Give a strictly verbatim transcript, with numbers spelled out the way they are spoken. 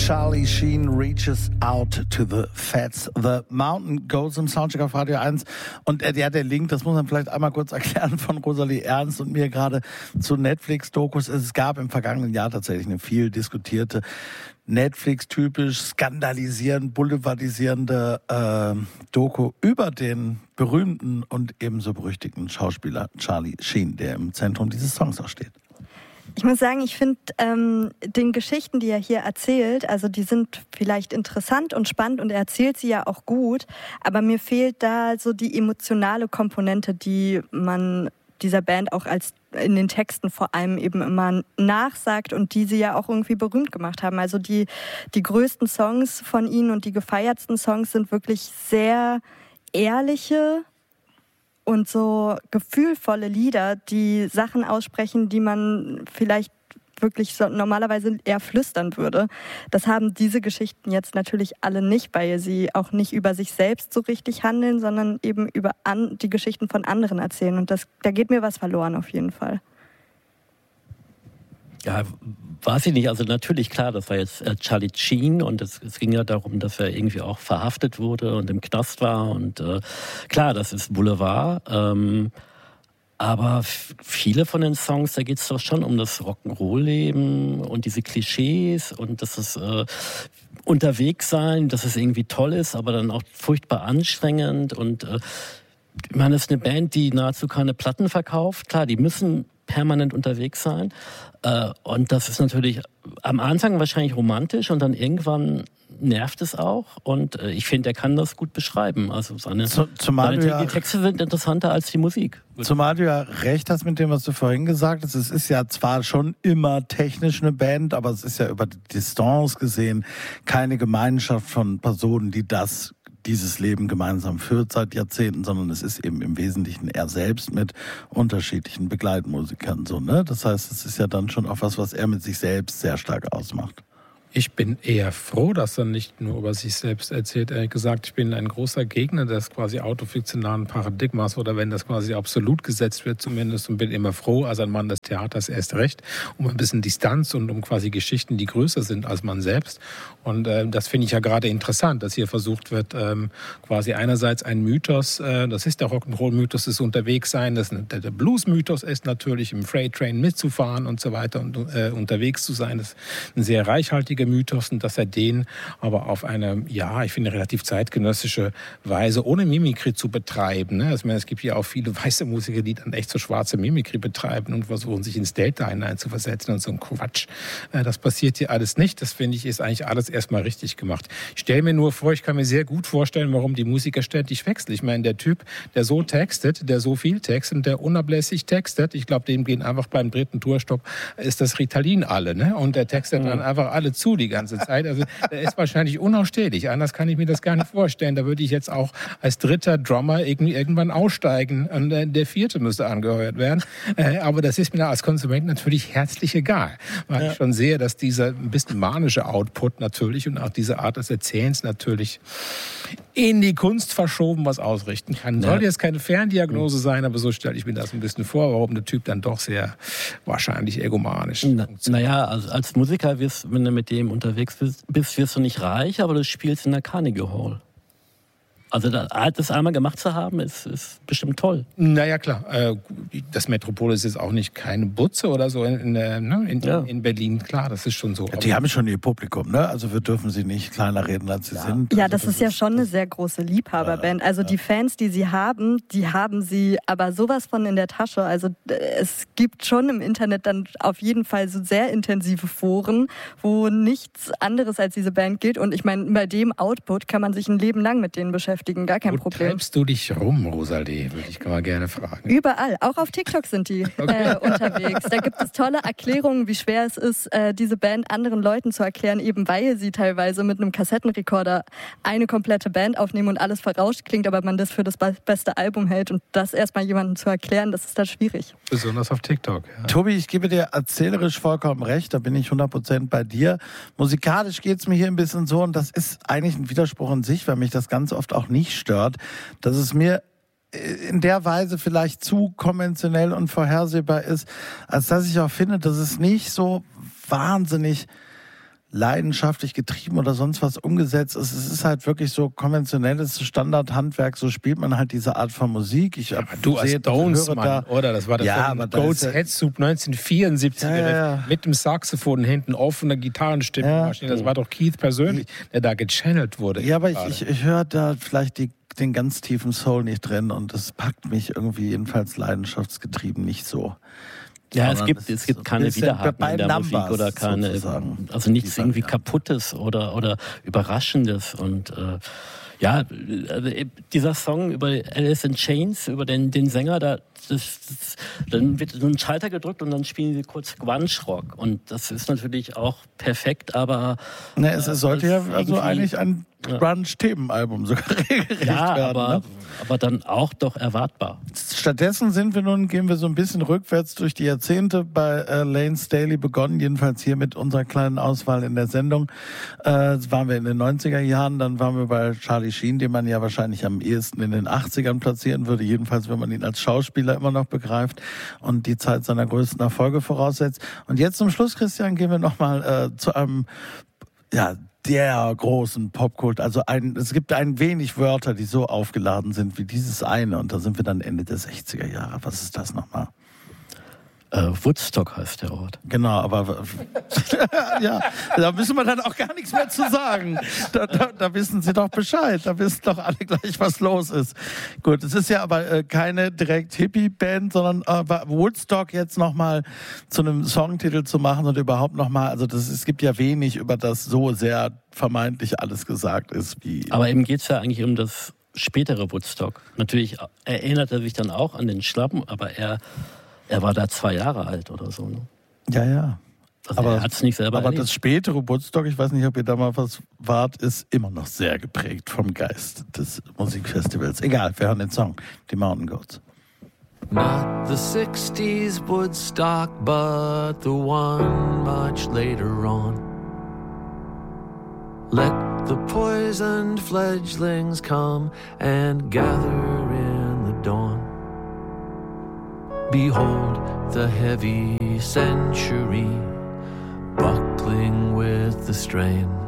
Charlie Sheen reaches out to the Fats. The Mountain Goes im Soundcheck auf Radio eins. Und äh, ja, der Link, das muss man vielleicht einmal kurz erklären, von Rosalie Ernst und mir gerade zu Netflix-Dokus. Es gab im vergangenen Jahr tatsächlich eine viel diskutierte, Netflix-typisch skandalisierend, boulevardisierende äh, Doku über den berühmten und ebenso berüchtigten Schauspieler Charlie Sheen, der im Zentrum dieses Songs auch steht. Ich muss sagen, ich finde ähm, den Geschichten, die er hier erzählt, also die sind vielleicht interessant und spannend und er erzählt sie ja auch gut, aber mir fehlt da so die emotionale Komponente, die man dieser Band auch als in den Texten vor allem eben immer nachsagt und die sie ja auch irgendwie berühmt gemacht haben. Also die, die größten Songs von ihnen und die gefeiertsten Songs sind wirklich sehr ehrliche und so gefühlvolle Lieder, die Sachen aussprechen, die man vielleicht wirklich so normalerweise eher flüstern würde. Das haben diese Geschichten jetzt natürlich alle nicht, weil sie auch nicht über sich selbst so richtig handeln, sondern eben über an, die Geschichten von anderen erzählen. Und das, da geht mir was verloren auf jeden Fall. Ja, weiß ich nicht. Also natürlich, klar, das war jetzt äh, Charlie Sheen und es, es ging ja darum, dass er irgendwie auch verhaftet wurde und im Knast war. Und äh, klar, das ist Boulevard. Ähm, aber f- viele von den Songs, da geht es doch schon um das Rock'n'Roll-Leben und diese Klischees und dass es äh, unterwegs sein, dass es irgendwie toll ist, aber dann auch furchtbar anstrengend. Und äh, ich meine, das ist eine Band, die nahezu keine Platten verkauft. Klar, die müssen permanent unterwegs sein. Äh, und das ist natürlich am Anfang wahrscheinlich romantisch und dann irgendwann nervt es auch. Und äh, ich finde, er kann das gut beschreiben. Also seine, Zu, zumal seine ja, die Texte sind interessanter als die Musik. Zumal du ja recht hast mit dem, was du vorhin gesagt hast. Es ist ja zwar schon immer technisch eine Band, aber es ist ja über die Distanz gesehen keine Gemeinschaft von Personen, die das dieses Leben gemeinsam führt seit Jahrzehnten, sondern es ist eben im Wesentlichen er selbst mit unterschiedlichen Begleitmusikern so, ne? Das heißt, es ist ja dann schon auch was, was er mit sich selbst sehr stark ausmacht. Ich bin eher froh, dass er nicht nur über sich selbst erzählt. Ehrlich gesagt, ich bin ein großer Gegner des quasi autofiktionalen Paradigmas oder wenn das quasi absolut gesetzt wird zumindest und bin immer froh, als ein Mann des Theaters erst recht, um ein bisschen Distanz und um quasi Geschichten, die größer sind als man selbst. Und äh, das finde ich ja gerade interessant, dass hier versucht wird, ähm, quasi einerseits ein Mythos, äh, das ist der Rock'n'Roll-Mythos, ist unterwegs sein, das, der, der Blues-Mythos ist natürlich im Freight Train mitzufahren und so weiter und äh, unterwegs zu sein. Das ist ein sehr reichhaltiger Mythos und dass er den aber auf eine, ja, ich finde, relativ zeitgenössische Weise ohne Mimikry zu betreiben. Ne? Also, es gibt ja auch viele weiße Musiker, die dann echt so schwarze Mimikry betreiben und versuchen, sich ins Delta hineinzuversetzen und so ein Quatsch. Das passiert hier alles nicht. Das finde ich, ist eigentlich alles erstmal richtig gemacht. Ich stelle mir nur vor, ich kann mir sehr gut vorstellen, warum die Musiker ständig wechseln. Ich meine, der Typ, der so textet, der so viel textet und der unablässig textet, ich glaube, dem gehen einfach beim dritten Tourstopp, ist das Ritalin alle. Ne? Und der textet mhm. dann einfach alle zu die ganze Zeit. Also der ist wahrscheinlich unausstehlich. Anders kann ich mir das gar nicht vorstellen. Da würde ich jetzt auch als dritter Drummer irgendwie irgendwann aussteigen und äh, der vierte müsste angeheuert werden. Äh, aber das ist mir als Konsument natürlich herzlich egal. Weil ja. ich schon sehe, dass dieser ein bisschen manische Output natürlich und auch diese Art des Erzählens natürlich in die Kunst verschoben was ausrichten kann. Ja. Soll jetzt keine Ferndiagnose sein, aber so stelle ich mir das ein bisschen vor, warum der Typ dann doch sehr wahrscheinlich egomanisch Na, Naja, also als Musiker, wirst, wenn du mit dem unterwegs bist, bist, wirst du nicht reich, aber du spielst in der Carnegie Hall. Also das einmal gemacht zu haben, ist, ist bestimmt toll. Naja, klar. Das Metropol ist jetzt auch nicht keine Butze oder so in, in, in, ja. in Berlin. Klar, das ist schon so. Ja, die haben schon ihr Publikum, ne? Also wir dürfen sie nicht kleiner reden, als sie ja. sind. Ja, also das, das ist ja schon eine sehr große Liebhaberband. Also die Fans, die sie haben, die haben sie aber sowas von in der Tasche. Also es gibt schon im Internet dann auf jeden Fall so sehr intensive Foren, wo nichts anderes als diese Band gilt. Und ich meine, bei dem Output kann man sich ein Leben lang mit denen beschäftigen. Gar kein Wo Problem. Wo treibst du dich rum, Rosalie? Würde ich mal gerne fragen. Überall. Auch auf TikTok sind die okay. äh, unterwegs. Da gibt es tolle Erklärungen, wie schwer es ist, äh, diese Band anderen Leuten zu erklären, eben weil sie teilweise mit einem Kassettenrekorder eine komplette Band aufnehmen und alles verrauscht klingt, aber man das für das beste Album hält. Und das erstmal jemandem zu erklären, das ist dann schwierig. Besonders auf TikTok. Ja. Tobi, ich gebe dir erzählerisch vollkommen recht, da bin ich hundert Prozent bei dir. Musikalisch geht es mir hier ein bisschen so, und das ist eigentlich ein Widerspruch in sich, weil mich das ganz oft auch nicht stört, dass es mir in der Weise vielleicht zu konventionell und vorhersehbar ist, als dass ich auch finde, dass es nicht so wahnsinnig leidenschaftlich getrieben oder sonst was umgesetzt ist. Es ist halt wirklich so konventionelles Standardhandwerk, so spielt man halt diese Art von Musik. Ich aber du als Stones-Mann, da, oder? Das war das ja, von Goat's ja, Head Soup neunzehnhundertvierundsiebzig ja, ja. mit dem Saxophon hinten, offener Gitarrenstimme. Ja. Das war doch Keith persönlich, der da gechannelt wurde. Ja, aber ich, ich, ich höre da vielleicht die, den ganz tiefen Soul nicht drin und das packt mich irgendwie jedenfalls leidenschaftsgetrieben nicht so. Ja, es gibt, es gibt keine Widerhaken in der Numbers Musik oder keine, sozusagen. Also nichts irgendwie Kaputtes oder, oder Überraschendes und äh, ja, dieser Song über Alice in Chains, über den, den Sänger, da, das, das, dann wird so ein Schalter gedrückt und dann spielen sie kurz Grunge-Rock und das ist natürlich auch perfekt, aber... Ne, es äh, sollte ja also eigentlich ein Grunge-Themenalbum sogar regelrecht ja, werden. Aber, ne? aber dann auch doch erwartbar. Stattdessen sind wir nun, gehen wir so ein bisschen rückwärts durch die Jahrzehnte bei äh, Layne Staley begonnen, jedenfalls hier mit unserer kleinen Auswahl in der Sendung. Äh, waren wir in den neunziger Jahren, dann waren wir bei Charlie Sheen, den man ja wahrscheinlich am ehesten in den achtzigern platzieren würde, jedenfalls wenn man ihn als Schauspieler immer noch begreift und die Zeit seiner größten Erfolge voraussetzt. Und jetzt zum Schluss, Christian, gehen wir nochmal äh, zu einem, ja, der großen Popkult. Also ein, es gibt ein wenig Wörter, die so aufgeladen sind wie dieses eine. Und da sind wir dann Ende der sechziger Jahre. Was ist das nochmal? Äh, Woodstock heißt der Ort. Genau, aber ja, da müssen wir dann auch gar nichts mehr zu sagen. Da, da, da wissen Sie doch Bescheid. Da wissen doch alle gleich, was los ist. Gut, es ist ja aber äh, keine direkt Hippie-Band, sondern äh, Woodstock jetzt nochmal zu einem Songtitel zu machen und überhaupt nochmal, also das, es gibt ja wenig, über das so sehr vermeintlich alles gesagt ist. Wie. Aber eben geht es ja eigentlich um das spätere Woodstock. Natürlich erinnert er sich dann auch an den Schlappen, aber er Er war da zwei Jahre alt oder so. Ne? Ja, ja. Also aber er hat's nicht selber aber erlebt. Das spätere Woodstock, ich weiß nicht, ob ihr da mal was wart, ist immer noch sehr geprägt vom Geist des Musikfestivals. Egal, wir hören den Song, die Mountain Goats. Not the sixties Woodstock, but the one much later on. Let the poisoned fledglings come and gather in the dawn. Behold the heavy century buckling with the strain.